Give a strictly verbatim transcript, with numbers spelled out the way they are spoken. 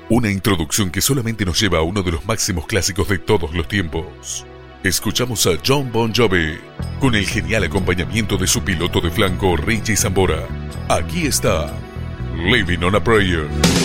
Una introducción que solamente nos lleva a uno de los máximos clásicos de todos los tiempos. Escuchamos a Jon Bon Jovi, con el genial acompañamiento de su piloto de flanco Richie Sambora. Aquí está, Living on a Prayer.